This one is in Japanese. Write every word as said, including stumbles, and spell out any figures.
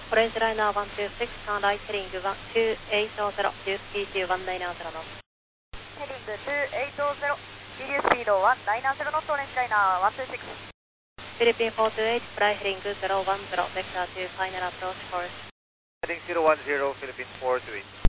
オレンジライナーいちにーろく、ターンライトヘリングににーはちゼロ、ジュースピーティーいちきゅうゼロノット。 ヘリングにーはちゼロ、リリューススピードいちきゅうゼロノット、オレンジライナーいちにーろく。 フィリピンよんにーはち、フライヘリングゼロいちゼロ、ベクターにファイナルアプローチコース。 Heading zero one zero, Philippines four two eight.